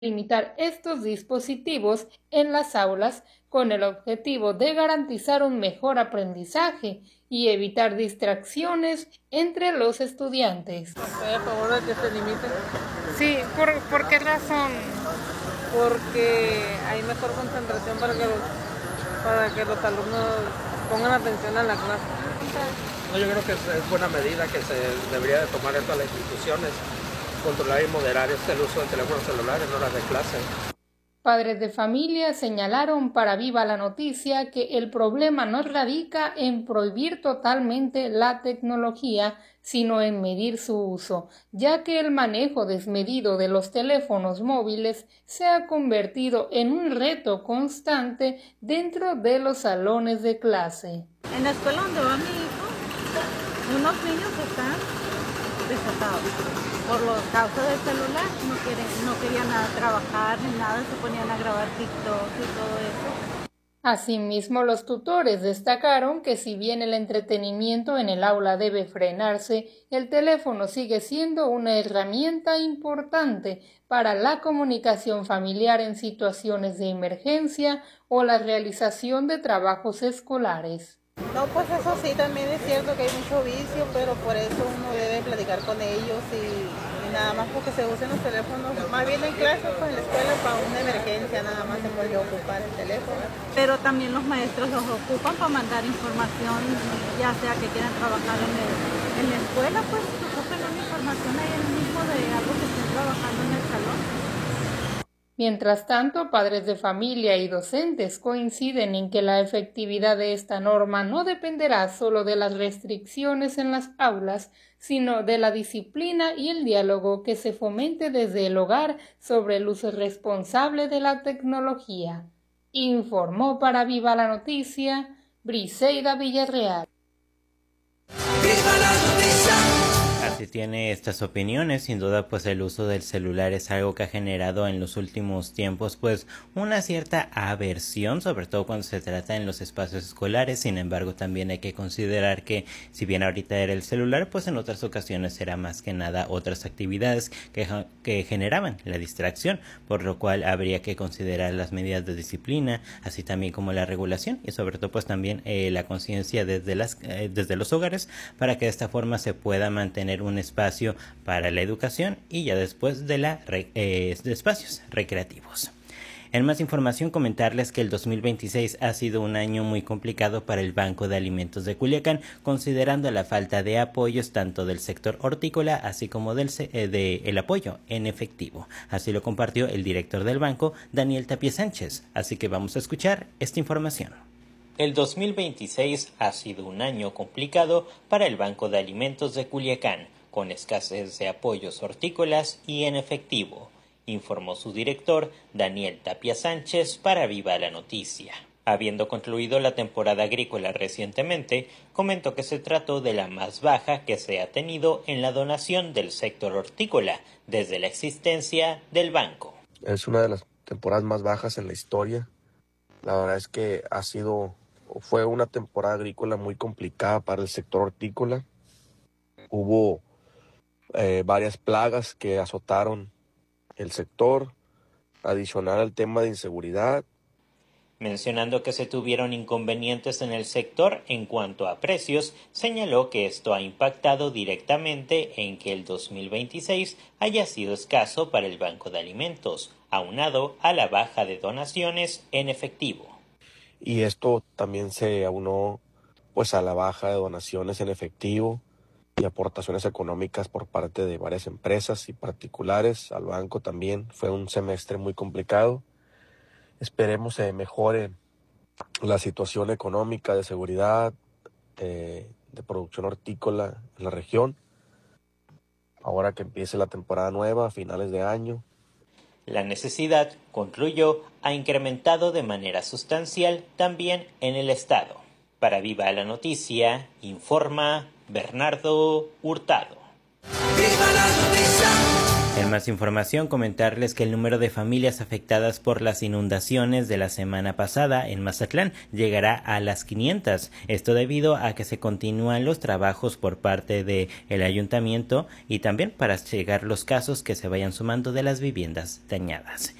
limitar estos dispositivos en las aulas con el objetivo de garantizar un mejor aprendizaje y evitar distracciones entre los estudiantes. Estoy a favor de que se limite. Sí, ¿por qué razón? Porque hay mejor concentración para que los alumnos pongan atención a la clase. No, yo creo que es buena medida que se debería de tomar en todas las instituciones, controlar y moderar el uso de teléfonos celulares en horas de clase. Padres de familia señalaron para Viva la Noticia que el problema no radica en prohibir totalmente la tecnología, sino en medir su uso, ya que el manejo desmedido de los teléfonos móviles se ha convertido en un reto constante dentro de los salones de clase. En la escuela donde va mi hijo, unos niños están desatados. Por los causa del celular, no querían nada trabajar ni nada, se ponían a grabar TikTok y todo eso. Asimismo, los tutores destacaron que si bien el entretenimiento en el aula debe frenarse, el teléfono sigue siendo una herramienta importante para la comunicación familiar en situaciones de emergencia o la realización de trabajos escolares. No, pues eso sí, también es cierto que hay mucho vicio, pero por eso uno debe platicar con ellos y nada más porque se usen los teléfonos, más bien en clase, pues en la escuela para una emergencia nada más se puede ocupar el teléfono. Pero también los maestros los ocupan para mandar información, ya sea que quieran trabajar en la escuela, pues ocupen una información ahí mismo de algo que estén trabajando en el salón. Mientras tanto, padres de familia y docentes coinciden en que la efectividad de esta norma no dependerá solo de las restricciones en las aulas, sino de la disciplina y el diálogo que se fomente desde el hogar sobre el uso responsable de la tecnología. Informó para Viva la Noticia, Briseida Villarreal. ¡Viva la noticia! Así tiene estas opiniones. Sin duda, pues el uso del celular es algo que ha generado en los últimos tiempos pues una cierta aversión, sobre todo cuando se trata en los espacios escolares. Sin embargo, también hay que considerar que si bien ahorita era el celular, pues en otras ocasiones era más que nada otras actividades que generaban la distracción, por lo cual habría que considerar las medidas de disciplina, así también como la regulación y sobre todo pues también la conciencia desde los hogares, para que de esta forma se pueda mantener un espacio para la educación y ya después de espacios recreativos. En más información, comentarles que el 2026 ha sido un año muy complicado para el Banco de Alimentos de Culiacán, considerando la falta de apoyos tanto del sector hortícola así como el apoyo en efectivo. Así lo compartió el director del banco, Daniel Tapia Sánchez. Así que vamos a escuchar esta información. El 2026 ha sido un año complicado para el Banco de Alimentos de Culiacán, con escasez de apoyos hortícolas y en efectivo, informó su director, Daniel Tapia Sánchez, para Viva la Noticia. Habiendo concluido la temporada agrícola recientemente, comentó que se trató de la más baja que se ha tenido en la donación del sector hortícola desde la existencia del banco. Es una de las temporadas más bajas en la historia. La verdad es que fue una temporada agrícola muy complicada para el sector hortícola. Hubo varias plagas que azotaron el sector, adicional al tema de inseguridad. Mencionando que se tuvieron inconvenientes en el sector en cuanto a precios, señaló que esto ha impactado directamente en que el 2026 haya sido escaso para el Banco de Alimentos, aunado a la baja de donaciones en efectivo. Y esto también se aunó pues a la baja de donaciones en efectivo y aportaciones económicas por parte de varias empresas y particulares al banco también. Fue un semestre muy complicado. Esperemos se mejore la situación económica, de seguridad, de producción hortícola en la región, ahora que empiece la temporada nueva a finales de año. La necesidad, concluyó, ha incrementado de manera sustancial también en el estado. Para Viva la Noticia, informa Bernardo Hurtado. ¡Viva la noticia! En más información, comentarles que el número de familias afectadas por las inundaciones de la semana pasada en Mazatlán llegará a las 500. Esto debido a que se continúan los trabajos por parte del ayuntamiento y también para llegar los casos que se vayan sumando de las viviendas dañadas.